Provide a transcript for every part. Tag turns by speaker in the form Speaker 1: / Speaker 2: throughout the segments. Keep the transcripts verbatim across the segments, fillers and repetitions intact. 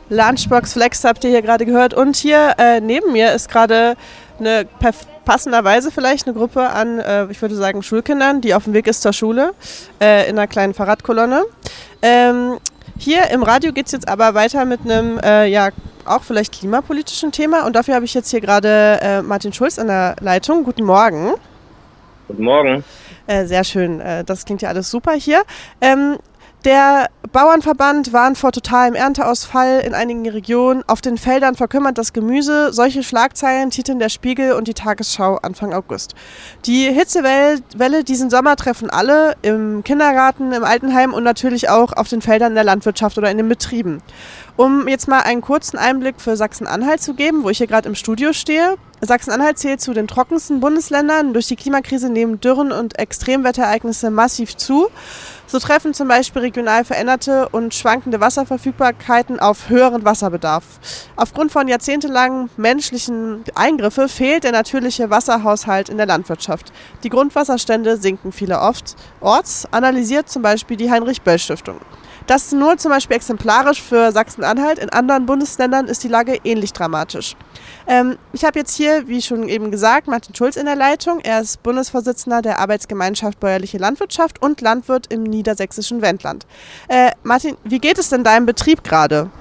Speaker 1: Lunchbox Flex habt ihr hier gerade gehört. Und hier äh, neben mir ist gerade eine passenderweise vielleicht eine Gruppe an, äh, ich würde sagen, Schulkindern, die auf dem Weg ist zur Schule, äh, in einer kleinen Fahrradkolonne. Ähm, hier im Radio geht es jetzt aber weiter mit einem, äh, ja, auch vielleicht klimapolitischen Thema. Und dafür habe ich jetzt hier gerade äh, Martin Schulz an der Leitung. Guten Morgen.
Speaker 2: Guten Morgen.
Speaker 1: Äh, sehr schön, äh, das klingt ja alles super hier. Ähm, Der Bauernverband warnt vor totalem Ernteausfall in einigen Regionen. Auf den Feldern verkümmert das Gemüse. Solche Schlagzeilen titeln der Spiegel und die Tagesschau Anfang August. Die Hitzewelle diesen Sommer treffen alle, im Kindergarten, im Altenheim und natürlich auch auf den Feldern in der Landwirtschaft oder in den Betrieben. Um jetzt mal einen kurzen Einblick für Sachsen-Anhalt zu geben, wo ich hier gerade im Studio stehe. Sachsen-Anhalt zählt zu den trockensten Bundesländern. Durch die Klimakrise nehmen Dürren und Extremwetterereignisse massiv zu. So treffen zum Beispiel regional veränderte und schwankende Wasserverfügbarkeiten auf höheren Wasserbedarf. Aufgrund von jahrzehntelangen menschlichen Eingriffen fehlt der natürliche Wasserhaushalt in der Landwirtschaft. Die Grundwasserstände sinken vielerorts, analysiert zum Beispiel die Heinrich-Böll-Stiftung. Das ist nur zum Beispiel exemplarisch für Sachsen-Anhalt. In anderen Bundesländern ist die Lage ähnlich dramatisch. Ähm, ich habe jetzt hier, wie schon eben gesagt, Martin Schulz in der Leitung. Er ist Bundesvorsitzender der Arbeitsgemeinschaft Bäuerliche Landwirtschaft und Landwirt im niedersächsischen Wendland. Äh, Martin, wie geht es denn deinem Betrieb gerade?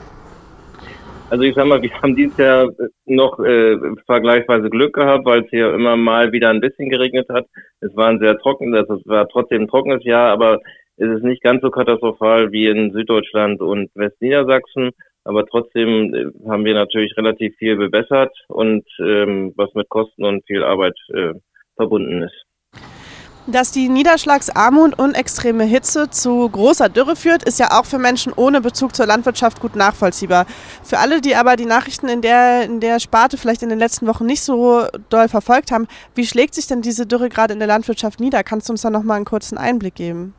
Speaker 2: Also ich sag mal, wir haben dieses Jahr noch äh, vergleichsweise Glück gehabt, weil es hier immer mal wieder ein bisschen geregnet hat. Es war ein sehr trockenes, es war trotzdem ein trockenes Jahr, aber es ist nicht ganz so katastrophal wie in Süddeutschland und Westniedersachsen. Aber trotzdem haben wir natürlich relativ viel bewässert und ähm, was mit Kosten und viel Arbeit äh, verbunden ist.
Speaker 1: Dass die Niederschlagsarmut und extreme Hitze zu großer Dürre führt, ist ja auch für Menschen ohne Bezug zur Landwirtschaft gut nachvollziehbar. Für alle, die aber die Nachrichten in der, in der Sparte vielleicht in den letzten Wochen nicht so doll verfolgt haben, wie schlägt sich denn diese Dürre gerade in der Landwirtschaft nieder? Kannst du uns da noch mal einen kurzen Einblick geben?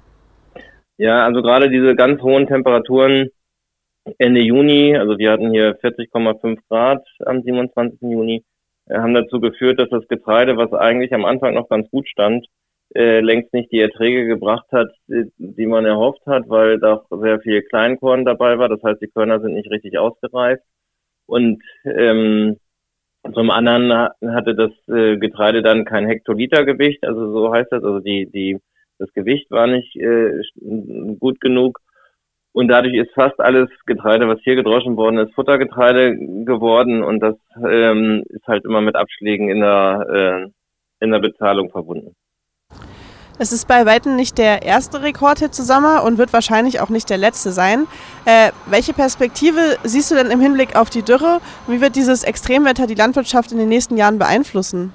Speaker 2: Ja, also gerade diese ganz hohen Temperaturen Ende Juni, also wir hatten hier vierzig Komma fünf Grad am siebenundzwanzigsten Juni, äh, haben dazu geführt, dass das Getreide, was eigentlich am Anfang noch ganz gut stand, äh, längst nicht die Erträge gebracht hat, die, die man erhofft hat, weil da sehr viel Kleinkorn dabei war. Das heißt, die Körner sind nicht richtig ausgereift. Und ähm, zum anderen hatte das äh, Getreide dann kein Hektolitergewicht, also so heißt das, also die die das Gewicht war nicht äh, gut genug. Und dadurch ist fast alles Getreide, was hier gedroschen worden ist, Futtergetreide geworden. Und das ähm, ist halt immer mit Abschlägen in der, äh, in der Bezahlung verbunden.
Speaker 1: Es ist bei weitem nicht der erste Rekordhit zu Sommer und wird wahrscheinlich auch nicht der letzte sein. Äh, welche Perspektive siehst du denn im Hinblick auf die Dürre? Wie wird dieses Extremwetter die Landwirtschaft in den nächsten Jahren beeinflussen?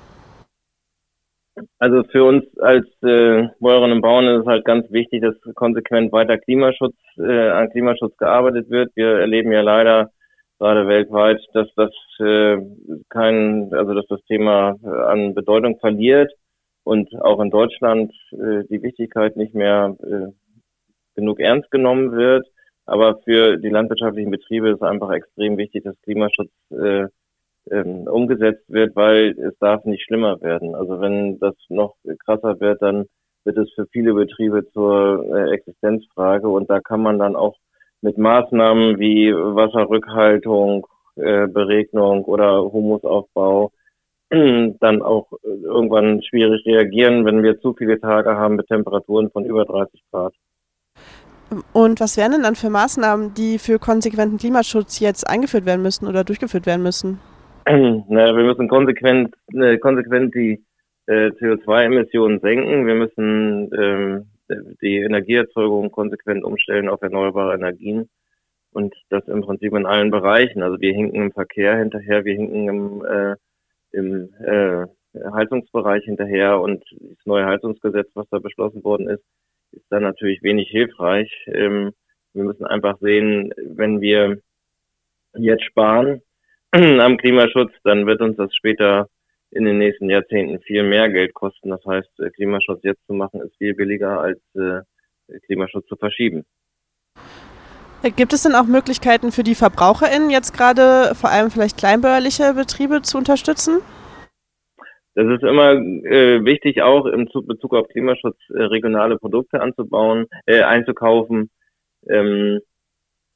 Speaker 2: Also für uns als äh, Bäuerinnen und Bauern ist es halt ganz wichtig, dass konsequent weiter Klimaschutz äh, an Klimaschutz gearbeitet wird. Wir erleben ja leider gerade weltweit, dass das äh, kein, also dass das Thema äh, an Bedeutung verliert und auch in Deutschland äh, die Wichtigkeit nicht mehr äh, genug ernst genommen wird. Aber für die landwirtschaftlichen Betriebe ist es einfach extrem wichtig, dass Klimaschutz äh, Ähm, umgesetzt wird, weil es darf nicht schlimmer werden. Also wenn das noch krasser wird, dann wird es für viele Betriebe zur äh, Existenzfrage und da kann man dann auch mit Maßnahmen wie Wasserrückhaltung, äh, Beregnung oder Humusaufbau dann auch irgendwann schwierig reagieren, wenn wir zu viele Tage haben mit Temperaturen von über dreißig Grad.
Speaker 1: Und was wären denn dann für Maßnahmen, die für konsequenten Klimaschutz jetzt eingeführt werden müssen oder durchgeführt werden müssen?
Speaker 2: Na, wir müssen konsequent, äh, konsequent die äh, C O zwei Emissionen senken. Wir müssen ähm, die Energieerzeugung konsequent umstellen auf erneuerbare Energien und das im Prinzip in allen Bereichen. Also wir hinken im Verkehr hinterher, wir hinken im, äh, im äh, Heizungsbereich hinterher und das neue Heizungsgesetz, was da beschlossen worden ist, ist dann natürlich wenig hilfreich. Ähm, wir müssen einfach sehen, wenn wir jetzt sparen am Klimaschutz, dann wird uns das später in den nächsten Jahrzehnten viel mehr Geld kosten. Das heißt, Klimaschutz jetzt zu machen, ist viel billiger als äh, Klimaschutz zu verschieben.
Speaker 1: Gibt es denn auch Möglichkeiten für die VerbraucherInnen, jetzt gerade vor allem vielleicht kleinbäuerliche Betriebe zu unterstützen?
Speaker 2: Das ist immer äh, wichtig, auch im Bezug auf Klimaschutz äh, regionale Produkte anzubauen, äh, einzukaufen. Ähm,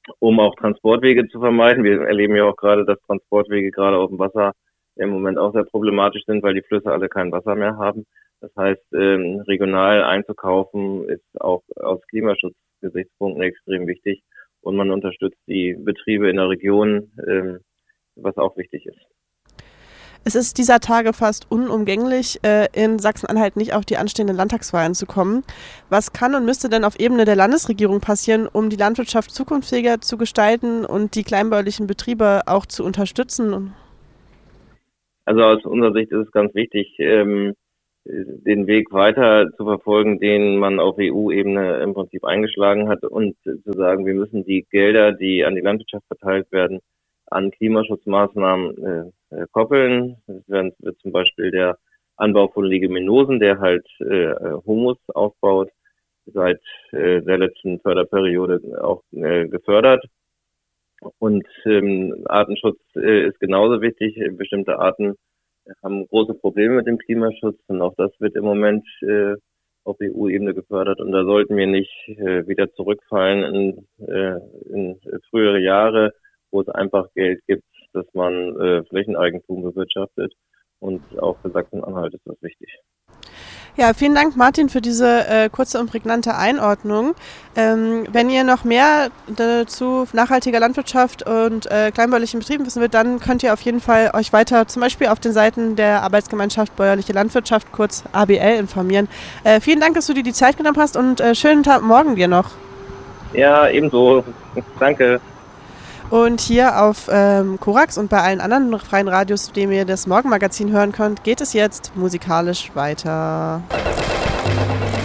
Speaker 2: um auch Transportwege zu vermeiden. Wir erleben ja auch gerade, dass Transportwege gerade auf dem Wasser im Moment auch sehr problematisch sind, weil die Flüsse alle kein Wasser mehr haben. Das heißt, ähm, regional einzukaufen ist auch aus Klimaschutzgesichtspunkten extrem wichtig und man unterstützt die Betriebe in der Region, ähm, was auch wichtig ist.
Speaker 1: Es ist dieser Tage fast unumgänglich, äh, in Sachsen-Anhalt nicht auf die anstehenden Landtagswahlen zu kommen. Was kann und müsste denn auf Ebene der Landesregierung passieren, um die Landwirtschaft zukunftsfähiger zu gestalten und die kleinbäuerlichen Betriebe auch zu unterstützen?
Speaker 2: Also aus unserer Sicht ist es ganz wichtig, ähm, den Weg weiter zu verfolgen, den man auf E U-Ebene im Prinzip eingeschlagen hat und zu sagen, wir müssen die Gelder, die an die Landwirtschaft verteilt werden, an Klimaschutzmaßnahmen äh, koppeln. Das wird zum Beispiel der Anbau von Leguminosen, der halt äh, Humus aufbaut, seit äh, der letzten Förderperiode auch äh, gefördert. Und ähm, Artenschutz äh, ist genauso wichtig. Bestimmte Arten haben große Probleme mit dem Klimaschutz und auch das wird im Moment äh, auf E U-Ebene gefördert. Und da sollten wir nicht äh, wieder zurückfallen in, äh, in frühere Jahre, wo es einfach Geld gibt, dass man äh, Flächeneigentum bewirtschaftet. Und auch für Sachsen-Anhalt ist das wichtig.
Speaker 1: Ja, vielen Dank, Martin, für diese äh, kurze und prägnante Einordnung. Ähm, wenn ihr noch mehr äh, zu nachhaltiger Landwirtschaft und äh, kleinbäuerlichen Betrieben wissen wollt, dann könnt ihr auf jeden Fall euch weiter zum Beispiel auf den Seiten der Arbeitsgemeinschaft Bäuerliche Landwirtschaft, kurz A B L, informieren. Äh, vielen Dank, dass du dir die Zeit genommen hast und äh, schönen Tag morgen dir noch.
Speaker 2: Ja, ebenso. Danke.
Speaker 1: Und hier auf ähm, Korax und bei allen anderen freien Radios, zu denen ihr das Morgenmagazin hören könnt, geht es jetzt musikalisch weiter.